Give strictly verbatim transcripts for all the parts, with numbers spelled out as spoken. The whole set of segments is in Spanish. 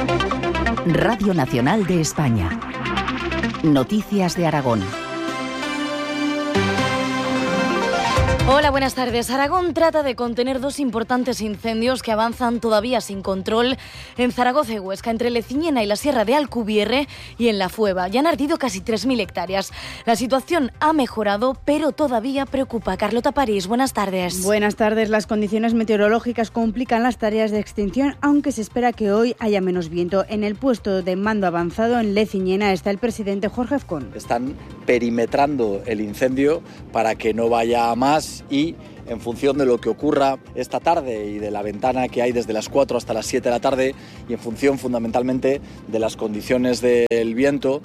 Radio Nacional de España. Noticias de Aragón. Hola, buenas tardes. Aragón trata de contener dos importantes incendios que avanzan todavía sin control en Zaragoza y Huesca, entre Leciñena y la Sierra de Alcubierre y en La Fueva. Ya han ardido casi tres mil hectáreas. La situación ha mejorado, pero todavía preocupa. Carlota París, buenas tardes. Buenas tardes. Las condiciones meteorológicas complican las tareas de extinción, aunque se espera que hoy haya menos viento. En el puesto de mando avanzado en Leciñena está el presidente Jorge Azcón. Están perimetrando el incendio para que no vaya a más y en función de lo que ocurra esta tarde y de la ventana que hay desde las cuatro hasta las siete de la tarde y en función fundamentalmente de las condiciones del viento,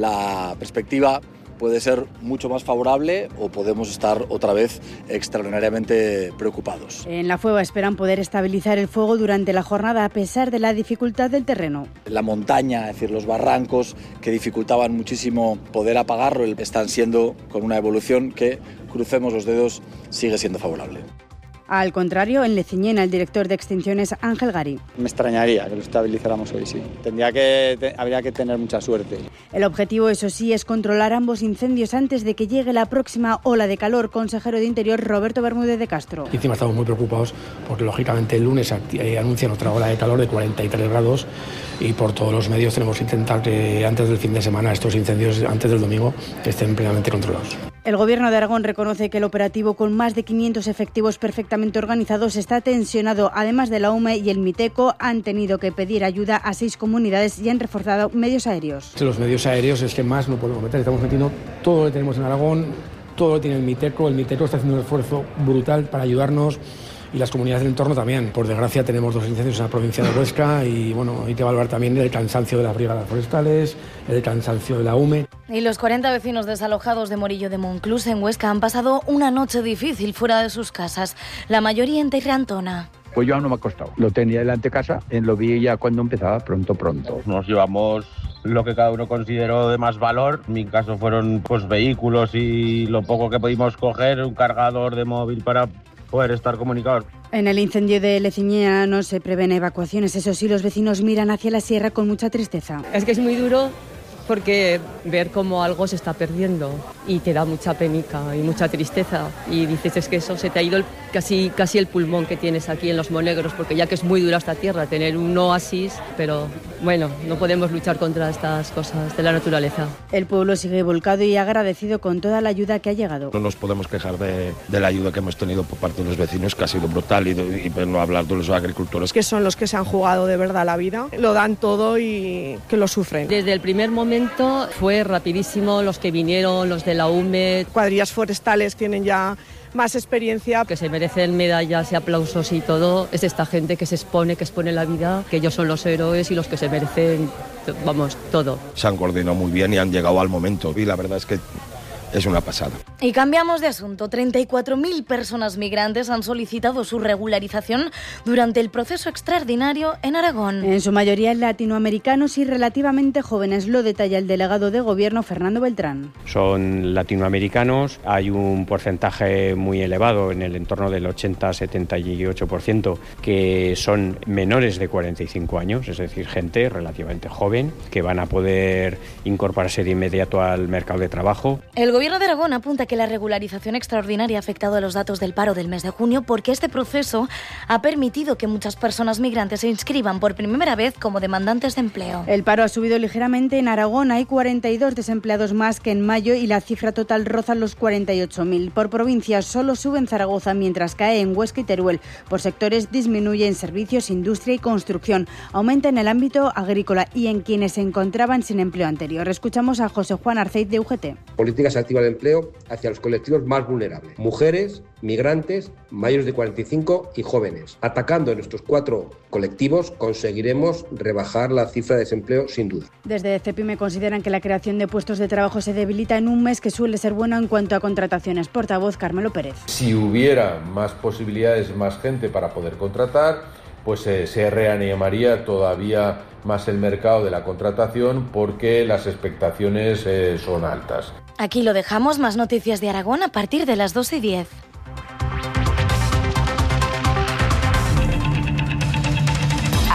la perspectiva puede ser mucho más favorable o podemos estar otra vez extraordinariamente preocupados. En La Fueva esperan poder estabilizar el fuego durante la jornada a pesar de la dificultad del terreno. La montaña, es decir, los barrancos que dificultaban muchísimo poder apagarlo, están siendo con una evolución que, crucemos los dedos, sigue siendo favorable. Al contrario, en Leciñena, el director de extinciones, Ángel Garí. Me extrañaría que lo estabilizáramos hoy, sí. Tendría que, te, habría que tener mucha suerte. El objetivo, eso sí, es controlar ambos incendios antes de que llegue la próxima ola de calor. Consejero de Interior, Roberto Bermúdez de Castro. Y encima estamos muy preocupados porque, lógicamente, el lunes anuncian otra ola de calor de cuarenta y tres grados y por todos los medios tenemos que intentar que antes del fin de semana estos incendios, antes del domingo, estén plenamente controlados. El Gobierno de Aragón reconoce que el operativo, con más de quinientos efectivos perfectamente organizados, está tensionado. Además de la U M E y el MITECO, han tenido que pedir ayuda a seis comunidades y han reforzado medios aéreos. Los medios aéreos es que más no podemos meter. Estamos metiendo todo lo que tenemos en Aragón, todo lo que tiene el MITECO. El MITECO está haciendo un esfuerzo brutal para ayudarnos. Y las comunidades del entorno también. Por desgracia tenemos dos incendios en la provincia de Huesca y bueno, hay que evaluar también el cansancio de las brigadas forestales, el cansancio de la U M E. Y los cuarenta vecinos desalojados de Morillo de Monclús en Huesca han pasado una noche difícil fuera de sus casas, la mayoría en Tierra-Antona. Pues yo aún no me ha costado. Lo tenía delante de casa, lo vi ya cuando empezaba, pronto, pronto. Nos llevamos lo que cada uno consideró de más valor. En mi caso fueron pues vehículos y lo poco que pudimos coger, un cargador de móvil para poder estar comunicados. En el incendio de Leciñena no se prevén evacuaciones, eso sí, los vecinos miran hacia la sierra con mucha tristeza. Es que es muy duro porque ver cómo algo se está perdiendo y te da mucha penica y mucha tristeza y dices es que eso se te ha ido el, casi, casi el pulmón que tienes aquí en Los Monegros, porque ya que es muy dura esta tierra tener un oasis, pero bueno, no podemos luchar contra estas cosas de la naturaleza. El pueblo sigue volcado y agradecido con toda la ayuda que ha llegado. No nos podemos quejar de, de la ayuda que hemos tenido por parte de los vecinos, que ha sido brutal, y, de, y no hablar de los agricultores. Que son los que se han jugado de verdad la vida, lo dan todo y que lo sufren. Desde el primer momento fue rapidísimo, los que vinieron, los de la U M E. Cuadrillas forestales tienen ya más experiencia. Que se merecen medallas y aplausos y todo, es esta gente que se expone, que expone la vida, que ellos son los héroes y los que se merecen, vamos, todo. Se han coordinado muy bien y han llegado al momento y la verdad es que es una pasada. Y cambiamos de asunto. treinta y cuatro mil personas migrantes han solicitado su regularización durante el proceso extraordinario en Aragón. En su mayoría latinoamericanos y relativamente jóvenes, lo detalla el delegado de Gobierno, Fernando Beltrán. Son latinoamericanos, hay un porcentaje muy elevado, en el entorno del ochenta a setenta y ocho por ciento, que son menores de cuarenta y cinco años, es decir, gente relativamente joven, que van a poder incorporarse de inmediato al mercado de trabajo. El Gobierno de Aragón apunta que la regularización extraordinaria ha afectado a los datos del paro del mes de junio porque este proceso ha permitido que muchas personas migrantes se inscriban por primera vez como demandantes de empleo. El paro ha subido ligeramente en Aragón, hay cuarenta y dos desempleados más que en mayo y la cifra total roza los cuarenta y ocho mil. Por provincias solo sube en Zaragoza, mientras cae en Huesca y Teruel. Por sectores disminuye en servicios, industria y construcción. Aumenta en el ámbito agrícola y en quienes se encontraban sin empleo anterior. Escuchamos a José Juan Arceiz de U G T. Políticas activas de empleo hacia los colectivos más vulnerables, mujeres, migrantes, mayores de cuarenta y cinco y jóvenes. Atacando en estos cuatro colectivos conseguiremos rebajar la cifra de desempleo sin duda. Desde CEPIME consideran que la creación de puestos de trabajo se debilita en un mes que suele ser bueno en cuanto a contrataciones. Portavoz Carmelo Pérez. Si hubiera más posibilidades, más gente para poder contratar, pues eh, se reanimaría todavía más el mercado de la contratación porque las expectaciones eh, son altas. Aquí lo dejamos, más noticias de Aragón a partir de las doce y diez.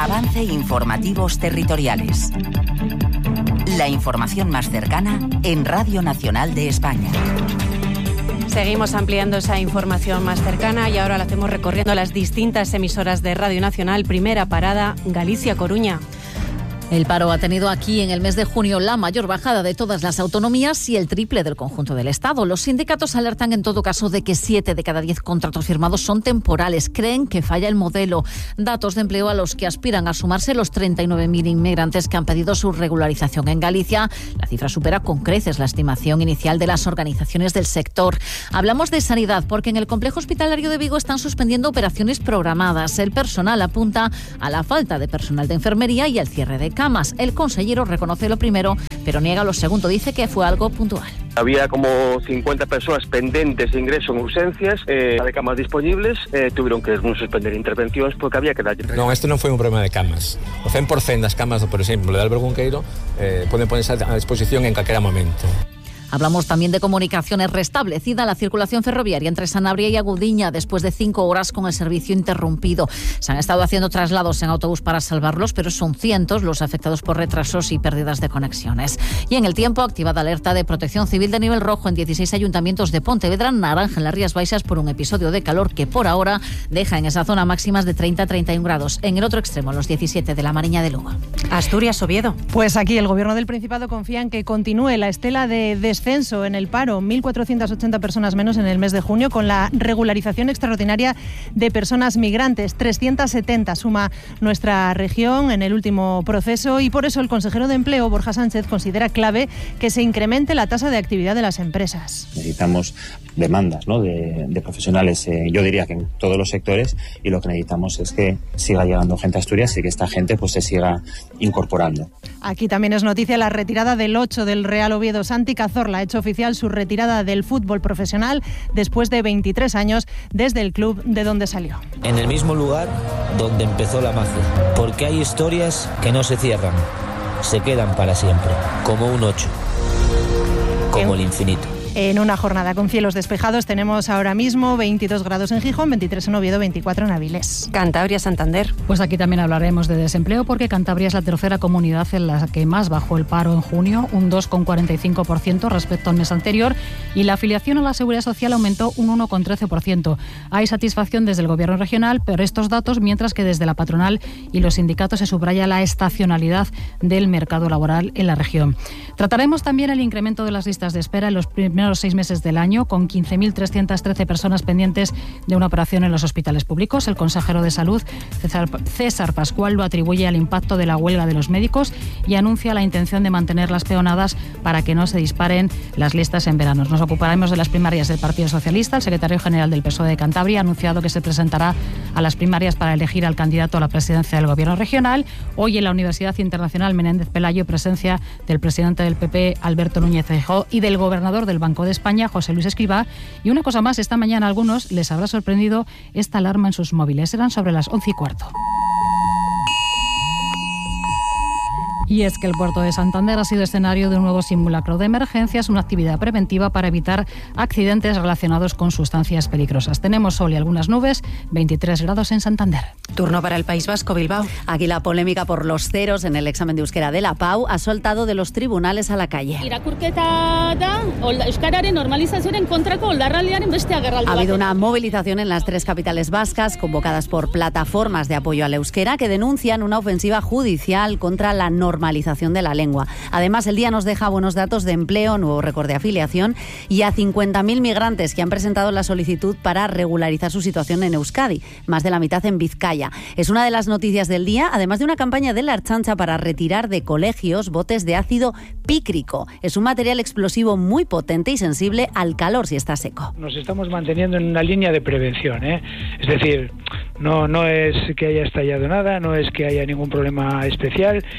Avance Informativos Territoriales. La información más cercana en Radio Nacional de España. Seguimos ampliando esa información más cercana y ahora la hacemos recorriendo las distintas emisoras de Radio Nacional. Primera parada, Galicia-Coruña. El paro ha tenido aquí en el mes de junio la mayor bajada de todas las autonomías y el triple del conjunto del Estado. Los sindicatos alertan en todo caso de que siete de cada diez contratos firmados son temporales. Creen que falla el modelo. Datos de empleo a los que aspiran a sumarse los treinta y nueve mil inmigrantes que han pedido su regularización en Galicia. La cifra supera con creces la estimación inicial de las organizaciones del sector. Hablamos de sanidad porque en el complejo hospitalario de Vigo están suspendiendo operaciones programadas. El personal apunta a la falta de personal de enfermería y al cierre de camas. El consejero reconoce lo primero, pero niega lo segundo. Dice que fue algo puntual. Había como cincuenta personas pendentes de ingreso en urgencias, eh, de camas disponibles, eh, tuvieron que suspender intervencións porque había que dar... Non, isto non foi un problema de camas. O cen por cento das camas, por exemplo, de Álvaro Cunqueiro, eh, poden ponerse a disposición en calquera momento. Hablamos también de comunicaciones. Restablecida la circulación ferroviaria entre Sanabria y Agudiña después de cinco horas con el servicio interrumpido. Se han estado haciendo traslados en autobús para salvarlos, pero son cientos los afectados por retrasos y pérdidas de conexiones. Y en el tiempo, activada alerta de protección civil de nivel rojo en dieciséis ayuntamientos de Pontevedra, naranja en las Rías Baixas por un episodio de calor que por ahora deja en esa zona máximas de treinta a treinta y un grados. En el otro extremo, los diecisiete de la Mariña de Lugo. Asturias, Oviedo. Pues aquí el Gobierno del Principado confía en que continúe la estela de descenso en el paro, mil cuatrocientas ochenta personas menos en el mes de junio, con la regularización extraordinaria de personas migrantes. trescientas setenta suma nuestra región en el último proceso y por eso el consejero de Empleo, Borja Sánchez, considera clave que se incremente la tasa de actividad de las empresas. Necesitamos demandas, ¿no?, de, de profesionales, eh, yo diría que en todos los sectores, y lo que necesitamos es que siga llegando gente a Asturias y que esta gente pues se siga incorporando. Aquí también es noticia la retirada del ocho del Real Oviedo. Santi Cazorla ha hecho oficial su retirada del fútbol profesional después de veintitrés años desde el club de donde salió. En el mismo lugar donde empezó la magia, porque hay historias que no se cierran, se quedan para siempre, como un ocho, como el infinito. En una jornada con cielos despejados tenemos ahora mismo veintidós grados en Gijón, veintitrés en Oviedo, veinticuatro en Avilés. Cantabria, Santander. Pues aquí también hablaremos de desempleo porque Cantabria es la tercera comunidad en la que más bajó el paro en junio, un dos coma cuarenta y cinco por ciento respecto al mes anterior, y la afiliación a la Seguridad Social aumentó un uno coma trece por ciento. Hay satisfacción desde el Gobierno regional por estos datos, mientras que desde la patronal y los sindicatos se subraya la estacionalidad del mercado laboral en la región. Trataremos también el incremento de las listas de espera en los primeros los seis meses del año, con quince mil trescientas trece personas pendientes de una operación en los hospitales públicos. El consejero de Salud, César, César Pascual, lo atribuye al impacto de la huelga de los médicos y anuncia la intención de mantenerlas peonadas para que no se disparen las listas en verano. Nos ocuparemos de las primarias del Partido Socialista. El secretario general del P S O E de Cantabria ha anunciado que se presentará a las primarias para elegir al candidato a la presidencia del Gobierno regional. Hoy en la Universidad Internacional Menéndez Pelayo, presencia del presidente del P P, Alberto Núñez Feijóo, y del gobernador del Banco de España, José Luis Escrivá. Y una cosa más, esta mañana a algunos les habrá sorprendido esta alarma en sus móviles. Eran sobre las once y cuarto. Y es que el puerto de Santander ha sido escenario de un nuevo simulacro de emergencias, una actividad preventiva para evitar accidentes relacionados con sustancias peligrosas. Tenemos sol y algunas nubes, veintitrés grados en Santander. Turno para el País Vasco, Bilbao. Aquí la polémica por los ceros en el examen de euskera de la Pau ha soltado de los tribunales a la calle. Irakurketa da euskararen normalizazioaren kontrako oldarraldiaren beste agerraldi. Ha habido una movilización en las tres capitales vascas convocadas por plataformas de apoyo al euskera que denuncian una ofensiva judicial contra la normalización normalización de la lengua. Además, el día nos deja buenos datos de empleo, nuevo récord de afiliación y a cincuenta mil migrantes que han presentado la solicitud para regularizar su situación en Euskadi, más de la mitad en Vizcaya. Es una de las noticias del día, además de una campaña de la Ertzaintza para retirar de colegios botes de ácido pícrico. Es un material explosivo muy potente y sensible al calor si está seco. Nos estamos manteniendo en una línea de prevención, ¿eh? Es decir, no, no es que haya estallado nada, no es que haya ningún problema especial, pero bueno,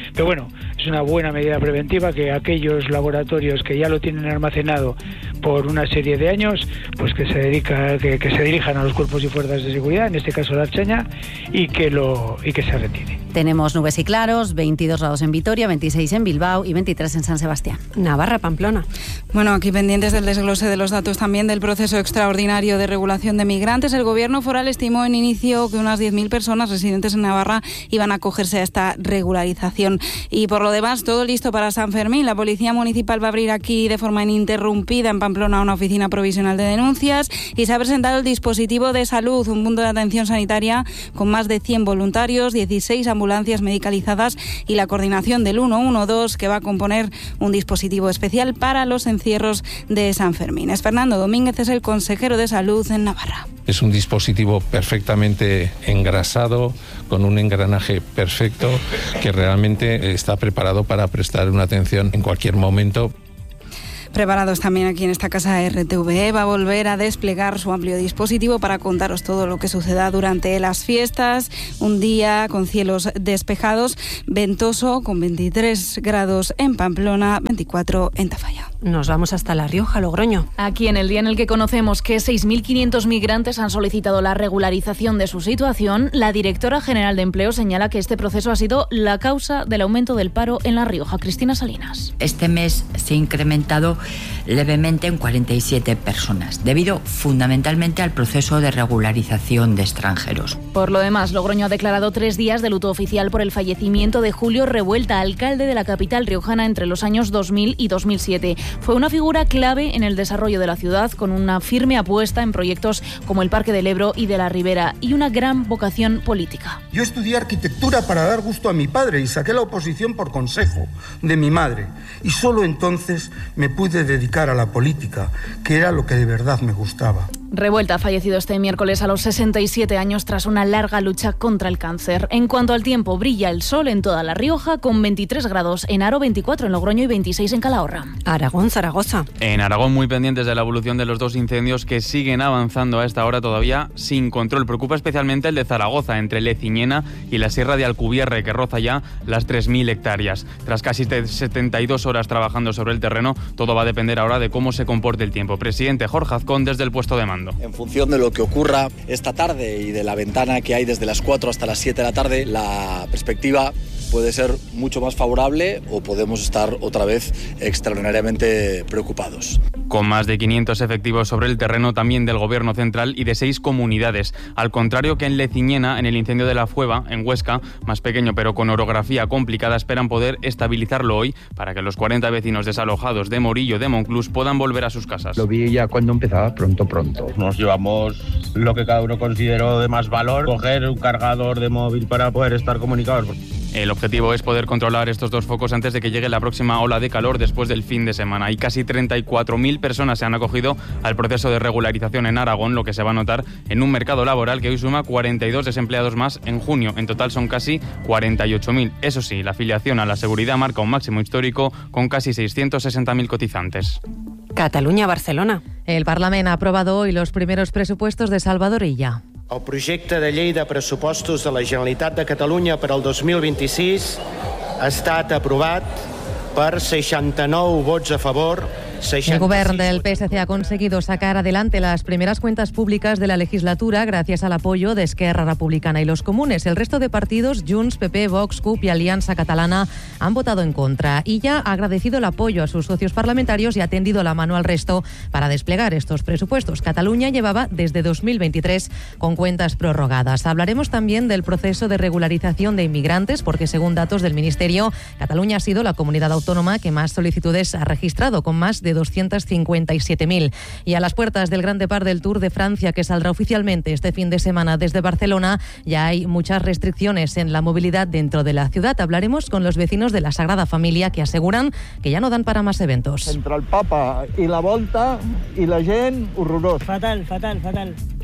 bueno, es una buena medida preventiva que aquellos laboratorios que ya lo tienen almacenado por una serie de años, pues que se dedica, que, que se dirijan a los cuerpos y fuerzas de seguridad, en este caso la Ertzaintza, y que lo y que se retire. Tenemos nubes y claros, veintidós grados en Vitoria, veintiséis en Bilbao y veintitrés en San Sebastián. Navarra, Pamplona. Bueno, aquí pendientes del desglose de los datos también del proceso extraordinario de regulación de migrantes. El Gobierno foral estimó en inicio que unas diez mil personas residentes en Navarra iban a acogerse a esta regularización. Y por lo demás, todo listo para San Fermín. La Policía Municipal va a abrir aquí de forma ininterrumpida en Pamplona una oficina provisional de denuncias y se ha presentado el dispositivo de salud, un punto de atención sanitaria con más de cien voluntarios, dieciséis ambulancias medicalizadas y la coordinación del ciento doce que va a componer un dispositivo especial para los encierros de San Fermín. Es Fernando Domínguez, es el consejero de Salud en Navarra. Es un dispositivo perfectamente engrasado, con un engranaje perfecto, que realmente está preparado para prestar una atención en cualquier momento. Preparados también aquí en esta casa R T V E, va a volver a desplegar su amplio dispositivo para contaros todo lo que suceda durante las fiestas. Un día con cielos despejados, ventoso, con veintitrés grados en Pamplona, veinticuatro en Tafalla. Nos vamos hasta La Rioja, Logroño. Aquí, en el día en el que conocemos que seis mil quinientos migrantes han solicitado la regularización de su situación, la directora general de Empleo señala que este proceso ha sido la causa del aumento del paro en La Rioja. Cristina Salinas. Este mes se ha incrementado levemente en cuarenta y siete personas, debido fundamentalmente al proceso de regularización de extranjeros. Por lo demás, Logroño ha declarado tres días de luto oficial por el fallecimiento de Julio Revuelta, alcalde de la capital riojana entre los años dos mil y dos mil siete. Fue una figura clave en el desarrollo de la ciudad, con una firme apuesta en proyectos como el Parque del Ebro y de la Ribera y una gran vocación política. Yo estudié arquitectura para dar gusto a mi padre y saqué la oposición por consejo de mi madre. Y solo entonces me pude dedicar a la política, que era lo que de verdad me gustaba. Revuelta ha fallecido este miércoles a los sesenta y siete años tras una larga lucha contra el cáncer. En cuanto al tiempo, brilla el sol en toda La Rioja con veintitrés grados en Haro, veinticuatro en Logroño y veintiséis en Calahorra. Aragón, Zaragoza. En Aragón, muy pendientes de la evolución de los dos incendios que siguen avanzando a esta hora todavía sin control. Preocupa especialmente el de Zaragoza, entre Leciñena y la Sierra de Alcubierre, que roza ya las tres mil hectáreas. Tras casi setenta y dos horas trabajando sobre el terreno, todo va a depender ahora de cómo se comporte el tiempo. Presidente Jorge Azcón desde el puesto de mando. En función de lo que ocurra esta tarde y de la ventana que hay desde las cuatro hasta las siete de la tarde, la perspectiva puede ser mucho más favorable o podemos estar otra vez extraordinariamente preocupados. Con más de quinientos efectivos sobre el terreno también del Gobierno central y de seis comunidades. Al contrario que en Leciñena, en el incendio de la Fueva, en Huesca, más pequeño pero con orografía complicada, esperan poder estabilizarlo hoy para que los cuarenta vecinos desalojados de Morillo de Monclús puedan volver a sus casas. Lo vi ya cuando empezaba, pronto, pronto. Nos llevamos lo que cada uno consideró de más valor, coger un cargador de móvil para poder estar comunicados. El objetivo es poder controlar estos dos focos antes de que llegue la próxima ola de calor después del fin de semana. Y casi treinta y cuatro mil personas se han acogido al proceso de regularización en Aragón, lo que se va a notar en un mercado laboral que hoy suma cuarenta y dos desempleados más en junio. En total son casi cuarenta y ocho mil. Eso sí, la afiliación a la seguridad marca un máximo histórico con casi seiscientos sesenta mil cotizantes. Catalunya, Barcelona. El Parlament ha aprobado hoy los primeros presupuestos de Salvador Illa. El projecte de llei de pressupostos de la Generalitat de Catalunya per al dos mil vint-i-sis ha estat aprovat per seixanta-nou vots a favor. El Gobierno del P S C ha conseguido sacar adelante las primeras cuentas públicas de la legislatura gracias al apoyo de Esquerra Republicana y los comunes. El resto de partidos, Junts, P P, Vox, C U P y Alianza Catalana, han votado en contra. Y ya ha agradecido el apoyo a sus socios parlamentarios y ha tendido la mano al resto para desplegar estos presupuestos. Cataluña llevaba desde dos mil veintitrés con cuentas prorrogadas. Hablaremos también del proceso de regularización de inmigrantes, porque según datos del Ministerio, Cataluña ha sido la comunidad autónoma que más solicitudes ha registrado, con más de doscientos cincuenta y siete mil. Y a las puertas del Gran Depart del Tour de Francia, que saldrá oficialmente este fin de semana desde Barcelona, ya hay muchas restricciones en la movilidad dentro de la ciudad. Hablaremos con los vecinos de la Sagrada Familia, que aseguran que ya no dan para más eventos. Entre el Papa i la Volta i la gent, horrorós. Fatal, fatal, fatal.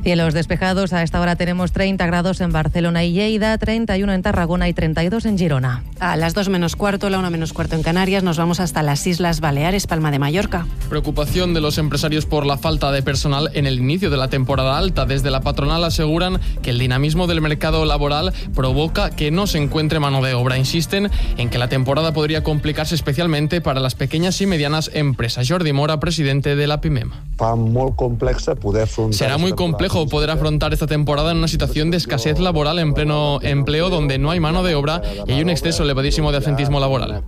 Cielos despejados, a esta hora tenemos treinta grados en Barcelona y Lleida, treinta y uno en Tarragona y treinta y dos en Girona. A las dos menos cuarto, la una menos cuarto en Canarias, nos vamos hasta las Islas Baleares, Palma de Mallorca. Preocupación de los empresarios por la falta de personal en el inicio de la temporada alta. Desde la patronal aseguran que el dinamismo del mercado laboral provoca que no se encuentre mano de obra. Insisten en que la temporada podría complicarse especialmente para las pequeñas y medianas empresas. Jordi Mora, presidente de la PIMEM. Será muy complejo poder afrontar esta temporada en una situación de escasez laboral en pleno empleo donde no hay mano de obra y hay un exceso elevadísimo de absentismo laboral.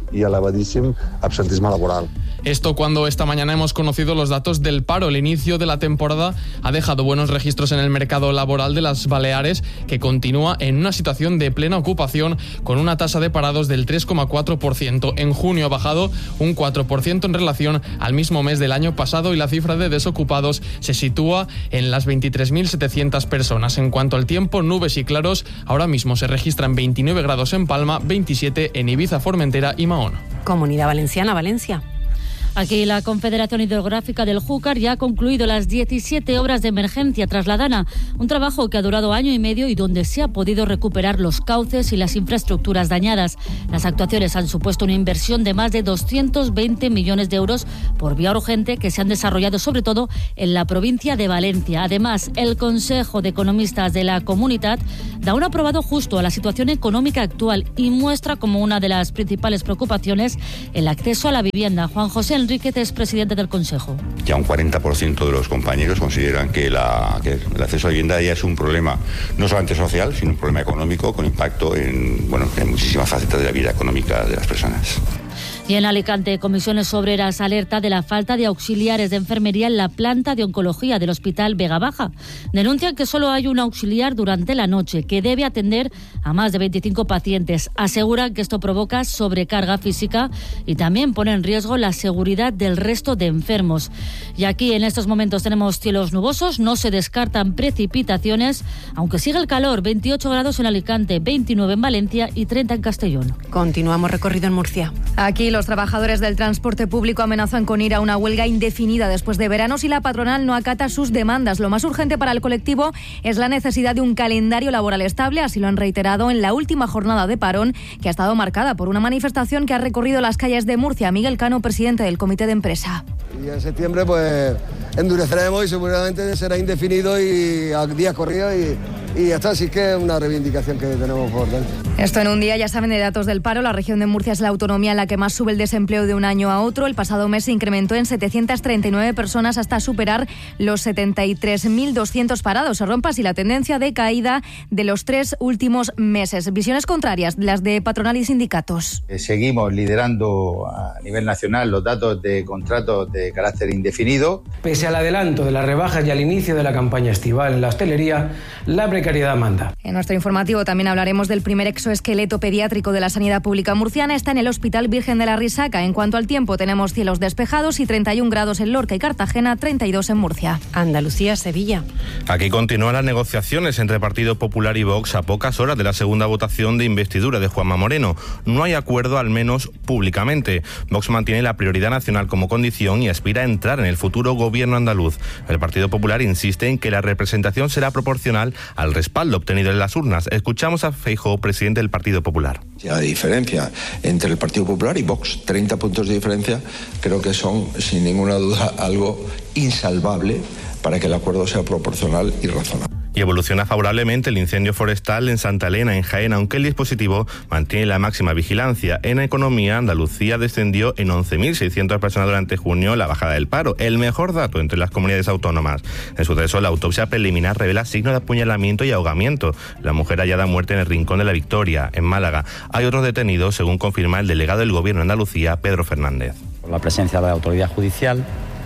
Esto cuando esta mañana hemos conocido los datos del paro. El inicio de la temporada ha dejado buenos registros en el mercado laboral de las Baleares, que continúa en una situación de plena ocupación con una tasa de parados del tres coma cuatro por ciento. En junio ha bajado un cuatro por ciento en relación al mismo mes del año pasado y la cifra de desocupados se sitúa en las veintitrés mil setecientas personas. En cuanto al tiempo, nubes y claros, ahora mismo se registran veintinueve grados en Palma, veintisiete en Ibiza, Formentera y Mahón. Comunidad Valenciana, Valencia. Aquí la Confederación Hidrográfica del Júcar ya ha concluido las diecisiete obras de emergencia tras la Dana, un trabajo que ha durado año y medio y donde se ha podido recuperar los cauces y las infraestructuras dañadas. Las actuaciones han supuesto una inversión de más de doscientos veinte millones de euros por vía urgente que se han desarrollado sobre todo en la provincia de Valencia. Además, el Consejo de Economistas de la Comunitat da un aprobado justo a la situación económica actual y muestra como una de las principales preocupaciones el acceso a la vivienda. Juan José Enríquez es presidente del Consejo. Ya un cuarenta por ciento de los compañeros consideran que, la, que el acceso a vivienda ya es un problema no solamente social, sino un problema económico con impacto en, bueno, en muchísimas facetas de la vida económica de las personas. Y en Alicante, Comisiones Obreras alerta de la falta de auxiliares de enfermería en la planta de oncología del Hospital Vega Baja. Denuncian que solo hay un auxiliar durante la noche que debe atender a más de veinticinco pacientes. Aseguran que esto provoca sobrecarga física y también pone en riesgo la seguridad del resto de enfermos. Y aquí en estos momentos tenemos cielos nubosos, no se descartan precipitaciones, aunque sigue el calor, veintiocho grados en Alicante, veintinueve en Valencia y treinta en Castellón. Continuamos recorrido en Murcia. Aquí los trabajadores del transporte público amenazan con ir a una huelga indefinida después de verano si la patronal no acata sus demandas. Lo más urgente para el colectivo es la necesidad de un calendario laboral estable, así lo han reiterado en la última jornada de parón, que ha estado marcada por una manifestación que ha recorrido las calles de Murcia. Miguel Cano, presidente del comité de empresa. Y en septiembre pues endureceremos y seguramente será indefinido y a días corridos y, y ya está, así que es una reivindicación que tenemos por dentro. Esto en un día, ya saben, de datos del paro. La región de Murcia es la autonomía en la que más sube el desempleo de un año a otro. El pasado mes se incrementó en setecientas treinta y nueve personas hasta superar los setenta y tres mil doscientos parados. Se rompe así la tendencia de caída de los tres últimos meses. Visiones contrarias, las de patronal y sindicatos. Seguimos liderando a nivel nacional los datos de contratos de carácter indefinido. Pese al adelanto de las rebajas y al inicio de la campaña estival en la hostelería, la precariedad manda. En nuestro informativo también hablaremos del primer exoesqueleto pediátrico de la sanidad pública murciana. Está en el Hospital Virgen de la Risaca. En cuanto al tiempo, tenemos cielos despejados y treinta y un grados en Lorca y Cartagena, treinta y dos en Murcia. Andalucía, Sevilla. Aquí continúan las negociaciones entre Partido Popular y Vox a pocas horas de la segunda votación de investidura de Juanma Moreno. No hay acuerdo, al menos públicamente. Vox mantiene la prioridad nacional como condición y aspira a entrar en el futuro gobierno andaluz. El Partido Popular insiste en que la representación será proporcional al respaldo obtenido en las urnas. Escuchamos a Feijóo, presidente del Partido Popular. La diferencia entre el Partido Popular y Vox, treinta puntos de diferencia, creo que son sin ninguna duda algo insalvable para que el acuerdo sea proporcional y razonable. Y evoluciona favorablemente el incendio forestal en Santa Elena, en Jaén, aunque el dispositivo mantiene la máxima vigilancia. En economía, Andalucía descendió en once mil seiscientas personas durante junio la bajada del paro, el mejor dato entre las comunidades autónomas. En suceso, la autopsia preliminar revela signos de apuñalamiento y ahogamiento. La mujer hallada muerta en el Rincón de la Victoria, en Málaga. Hay otros detenidos, según confirma el delegado del Gobierno de Andalucía, Pedro Fernández. Por la presencia de la autoridad judicial,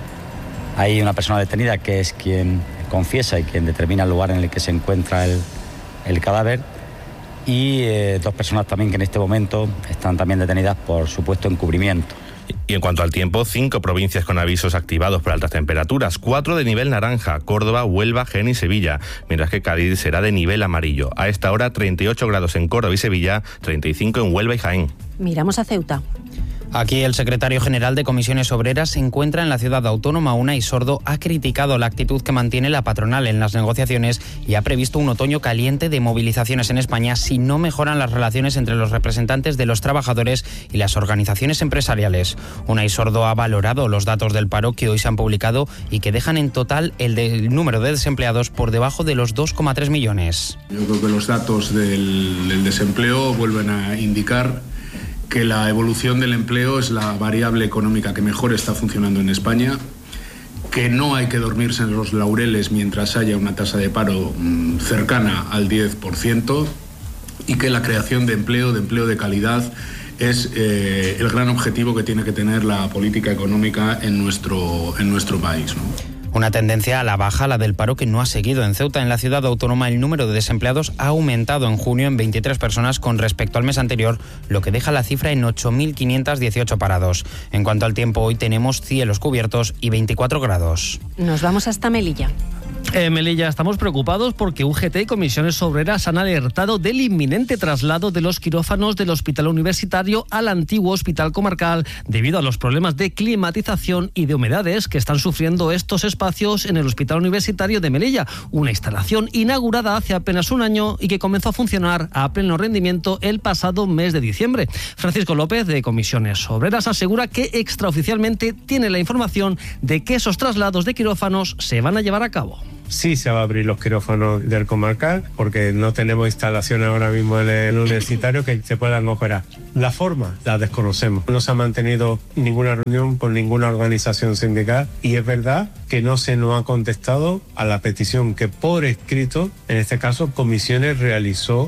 hay una persona detenida que es quien confiesa y quien determina el lugar en el que se encuentra el, el cadáver y eh, dos personas también que en este momento están también detenidas por supuesto encubrimiento. Y en cuanto al tiempo, cinco provincias con avisos activados por altas temperaturas, cuatro de nivel naranja, Córdoba, Huelva, Jaén y Sevilla, mientras que Cádiz será de nivel amarillo. A esta hora, treinta y ocho grados en Córdoba y Sevilla, treinta y cinco en Huelva y Jaén. Miramos a Ceuta. Aquí el secretario general de Comisiones Obreras se encuentra en la ciudad autónoma. Unai Sordo ha criticado la actitud que mantiene la patronal en las negociaciones y ha previsto un otoño caliente de movilizaciones en España si no mejoran las relaciones entre los representantes de los trabajadores y las organizaciones empresariales. Unai Sordo ha valorado los datos del paro que hoy se han publicado y que dejan en total el, de, el número de desempleados por debajo de los dos coma tres millones. Yo creo que los datos del, del desempleo vuelven a indicar que la evolución del empleo es la variable económica que mejor está funcionando en España, que no hay que dormirse en los laureles mientras haya una tasa de paro mmm, cercana al diez por ciento y que la creación de empleo, de empleo de calidad, es eh, el gran objetivo que tiene que tener la política económica en nuestro, en nuestro país, ¿no? Una tendencia a la baja, la del paro, que no ha seguido en Ceuta. En la ciudad autónoma el número de desempleados ha aumentado en junio en veintitrés personas con respecto al mes anterior, lo que deja la cifra en ocho mil quinientos dieciocho parados. En cuanto al tiempo, hoy tenemos cielos cubiertos y veinticuatro grados. Nos vamos hasta Melilla. En Melilla estamos preocupados porque U G T y Comisiones Obreras han alertado del inminente traslado de los quirófanos del Hospital Universitario al antiguo Hospital Comarcal debido a los problemas de climatización y de humedades que están sufriendo estos espacios en el Hospital Universitario de Melilla, una instalación inaugurada hace apenas un año y que comenzó a funcionar a pleno rendimiento el pasado mes de diciembre. Francisco López, de Comisiones Obreras, asegura que extraoficialmente tiene la información de que esos traslados de quirófanos se van a llevar a cabo. Sí se va a abrir los quirófanos del Comarcal porque no tenemos instalaciones ahora mismo en el universitario que se puedan operar. La forma la desconocemos. No se ha mantenido ninguna reunión con ninguna organización sindical y es verdad que no se nos ha contestado a la petición que por escrito, en este caso, Comisiones realizó.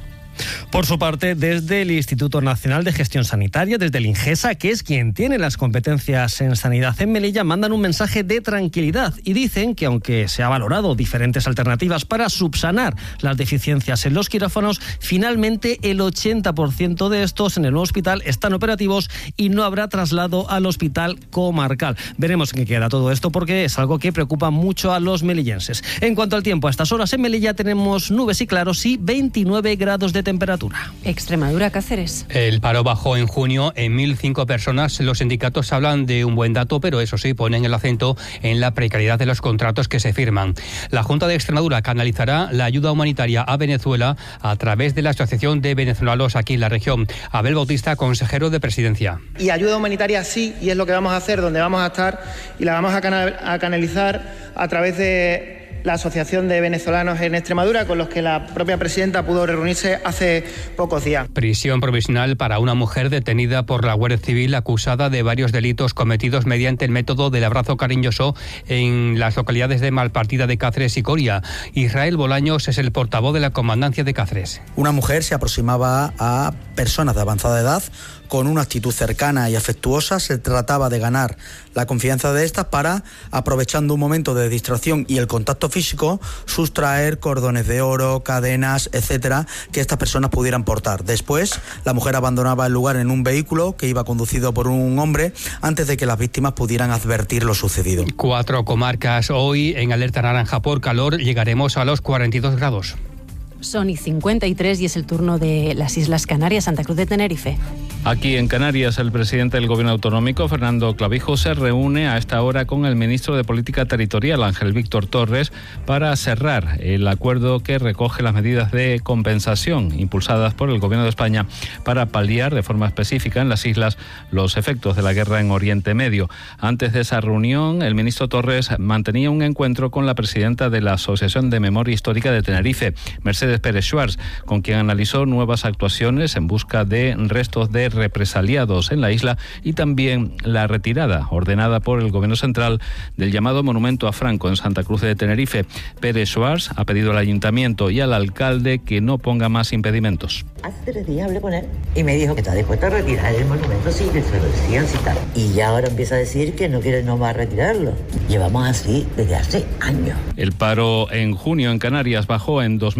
Por su parte, desde el Instituto Nacional de Gestión Sanitaria, desde el INGESA, que es quien tiene las competencias en sanidad en Melilla, mandan un mensaje de tranquilidad y dicen que aunque se ha valorado diferentes alternativas para subsanar las deficiencias en los quirófanos, finalmente el ochenta por ciento de estos en el nuevo hospital están operativos y no habrá traslado al Hospital Comarcal. Veremos en qué queda todo esto porque es algo que preocupa mucho a los melillenses. En cuanto al tiempo, a estas horas en Melilla tenemos nubes y claros y veintinueve grados de temperatura. Extremadura, Cáceres. El paro bajó en junio en mil cinco personas. Los sindicatos hablan de un buen dato, pero eso sí, ponen el acento en la precariedad de los contratos que se firman. La Junta de Extremadura canalizará la ayuda humanitaria a Venezuela a través de la Asociación de Venezolanos aquí en la región. Abel Bautista, consejero de Presidencia. Y ayuda humanitaria sí, y es lo que vamos a hacer, donde vamos a estar, y la vamos a, canal, a canalizar a través de la Asociación de Venezolanos en Extremadura, con los que la propia presidenta pudo reunirse hace pocos días. Prisión provisional para una mujer detenida por la Guardia Civil acusada de varios delitos cometidos mediante el método del abrazo cariñoso en las localidades de Malpartida de Cáceres y Coria. Israel Bolaños es el portavoz de la Comandancia de Cáceres. Una mujer se aproximaba a personas de avanzada edad con una actitud cercana y afectuosa. Se trataba de ganar la confianza de estas para, aprovechando un momento de distracción y el contacto físico, sustraer cordones de oro, cadenas, etcétera, que estas personas pudieran portar. Después, la mujer abandonaba el lugar en un vehículo que iba conducido por un hombre antes de que las víctimas pudieran advertir lo sucedido. Cuatro comarcas hoy en alerta naranja por calor. Llegaremos a los cuarenta y dos grados. Son y cincuenta y tres y es el turno de las Islas Canarias, Santa Cruz de Tenerife. Aquí en Canarias, el presidente del Gobierno Autonómico, Fernando Clavijo, se reúne a esta hora con el ministro de Política Territorial, Ángel Víctor Torres, para cerrar el acuerdo que recoge las medidas de compensación impulsadas por el Gobierno de España para paliar de forma específica en las islas los efectos de la guerra en Oriente Medio. Antes de esa reunión, el ministro Torres mantenía un encuentro con la presidenta de la Asociación de Memoria Histórica de Tenerife, Mercedes Pérez Schwartz, con quien analizó nuevas actuaciones en busca de restos de represaliados en la isla y también la retirada ordenada por el Gobierno Central del llamado Monumento a Franco en Santa Cruz de Tenerife. Pérez Schwartz ha pedido al Ayuntamiento y al alcalde que no ponga más impedimentos. Hace tres días hablé con él y me dijo que está dispuesto a retirar el monumento si que se lo decían citar. Y ya ahora empieza a decir que no quiere, no va a retirarlo. Llevamos así desde hace años. El paro en junio en Canarias bajó en dos mil doscientos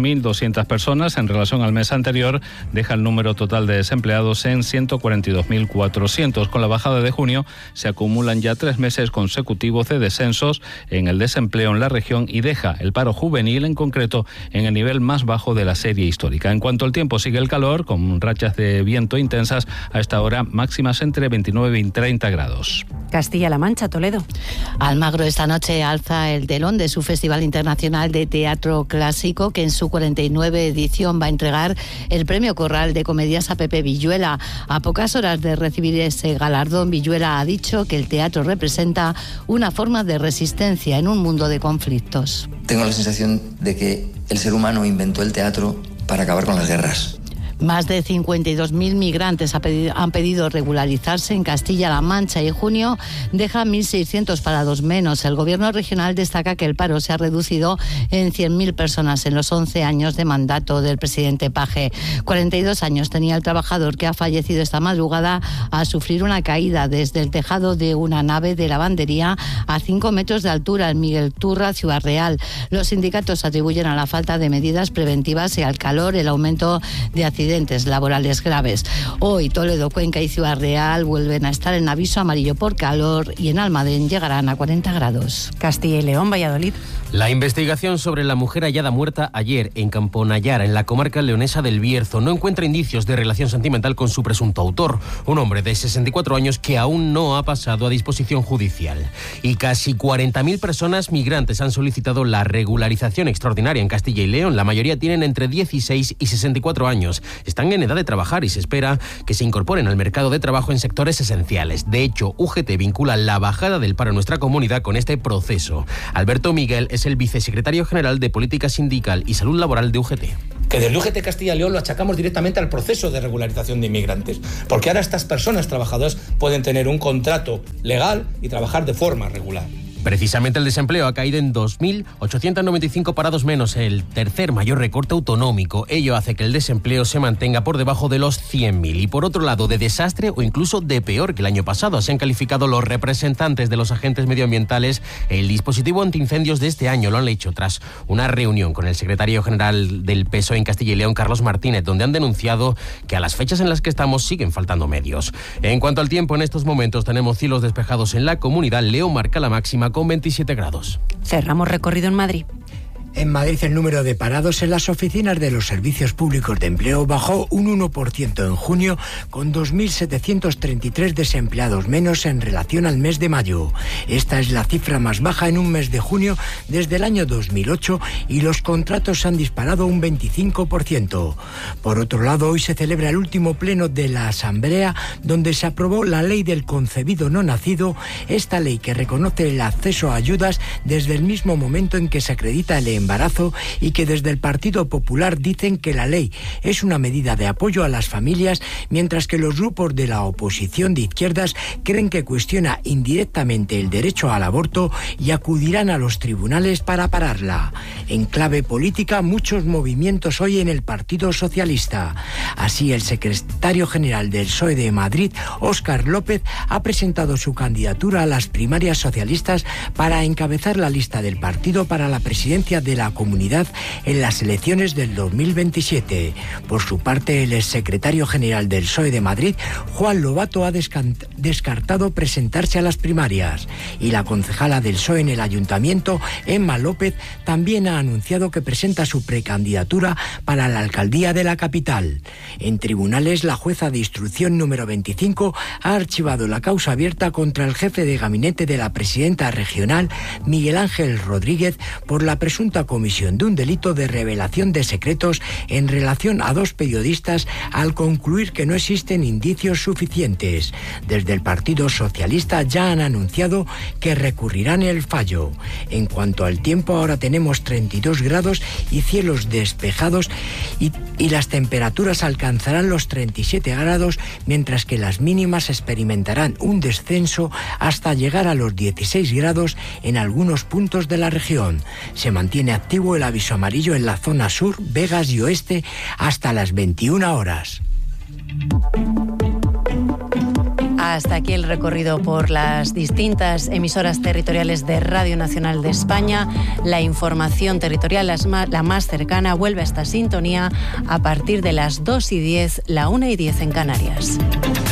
doscientas personas en relación al mes anterior, deja el número total de desempleados en ciento cuarenta y dos mil cuatrocientos. Con la bajada de junio se acumulan ya tres meses consecutivos de descensos en el desempleo en la región y deja el paro juvenil en concreto en el nivel más bajo de la serie histórica. En cuanto al tiempo, sigue el calor con rachas de viento intensas, a esta hora máximas entre veintinueve y treinta grados. Castilla-La Mancha, Toledo. Almagro esta noche alza el telón de su Festival Internacional de Teatro Clásico, que en su cuarenta y nueve edición va a entregar el Premio Corral de Comedias a Pepe Villuela. A pocas horas de recibir ese galardón, Villuela ha dicho que el teatro representa una forma de resistencia en un mundo de conflictos. Tengo la sensación de que el ser humano inventó el teatro para acabar con las guerras. Más de cincuenta y dos mil migrantes han pedido regularizarse en Castilla-La Mancha y en junio deja mil seiscientos parados menos. El gobierno regional destaca que el paro se ha reducido en cien mil personas en los once años de mandato del presidente Page. cuarenta y dos años tenía el trabajador que ha fallecido esta madrugada a sufrir una caída desde el tejado de una nave de lavandería a cinco metros de altura en Miguel Turra, Ciudad Real. Los sindicatos atribuyen a la falta de medidas preventivas y al calor el aumento de accidentes laborales graves. Hoy Toledo, Cuenca y Ciudad Real vuelven a estar en aviso amarillo por calor y en Almadén llegarán a cuarenta grados. Castilla y León, Valladolid. La investigación sobre la mujer hallada muerta ayer en Camponayara, en la comarca leonesa del Bierzo, no encuentra indicios de relación sentimental con su presunto autor, un hombre de sesenta y cuatro años que aún no ha pasado a disposición judicial. Y casi cuarenta mil personas migrantes han solicitado la regularización extraordinaria en Castilla y León. La mayoría tienen entre dieciséis y sesenta y cuatro años. Están en edad de trabajar y se espera que se incorporen al mercado de trabajo en sectores esenciales. De hecho, U G T vincula la bajada del paro en nuestra comunidad con este proceso. Alberto Miguel es el vicesecretario general de Política Sindical y Salud Laboral de U G T. Que desde U G T Castilla y León lo achacamos directamente al proceso de regularización de inmigrantes, porque ahora estas personas trabajadoras pueden tener un contrato legal y trabajar de forma regular. Precisamente el desempleo ha caído en dos mil ochocientos noventa y cinco parados menos, el tercer mayor recorte autonómico. Ello hace que el desempleo se mantenga por debajo de los cien mil. Y por otro lado, de desastre o incluso de peor que el año pasado, se han calificado los representantes de los agentes medioambientales el dispositivo antiincendios de este año. Lo han hecho tras una reunión con el secretario general del P S O E en Castilla y León, Carlos Martínez, donde han denunciado que a las fechas en las que estamos siguen faltando medios. En cuanto al tiempo, en estos momentos tenemos cielos despejados en la comunidad. León marca la máxima con veintisiete grados. Cerramos recorrido en Madrid. En Madrid el número de parados en las oficinas de los servicios públicos de empleo bajó un uno por ciento en junio, con dos mil setecientos treinta y tres desempleados menos en relación al mes de mayo. Esta es la cifra más baja en un mes de junio desde el año dos mil ocho y los contratos se han disparado un veinticinco por ciento. Por otro lado, hoy se celebra el último pleno de la Asamblea, donde se aprobó la ley del concebido no nacido, esta ley que reconoce el acceso a ayudas desde el mismo momento en que se acredita el embarazo y que desde el Partido Popular dicen que la ley es una medida de apoyo a las familias, mientras que los grupos de la oposición de izquierdas creen que cuestiona indirectamente el derecho al aborto y acudirán a los tribunales para pararla. En clave política, muchos movimientos hoy en el Partido Socialista. Así, el secretario general del P S O E de Madrid, Óscar López, ha presentado su candidatura a las primarias socialistas para encabezar la lista del partido para la presidencia de la comunidad en las elecciones del dos mil veintisiete. Por su parte, el exsecretario general del P S O E de Madrid, Juan Lobato, ha descartado presentarse a las primarias. Y la concejala del P S O E en el ayuntamiento, Emma López, también ha anunciado que presenta su precandidatura para la alcaldía de la capital. En tribunales, la jueza de instrucción número veinticinco ha archivado la causa abierta contra el jefe de gabinete de la presidenta regional, Miguel Ángel Rodríguez, por la presunta comisión de un delito de revelación de secretos en relación a dos periodistas, al concluir que no existen indicios suficientes. Desde el Partido Socialista ya han anunciado que recurrirán el fallo. En cuanto al tiempo, ahora tenemos treinta y dos grados y cielos despejados y, y las temperaturas alcanzarán los treinta y siete grados, mientras que las mínimas experimentarán un descenso hasta llegar a los dieciséis grados en algunos puntos de la región. Se mantiene activo el aviso amarillo en la zona sur, Vegas y oeste hasta las veintiuna horas. Hasta aquí el recorrido por las distintas emisoras territoriales de Radio Nacional de España. La información territorial, la más cercana, vuelve a esta sintonía a partir de las dos y diez, la una y diez en Canarias.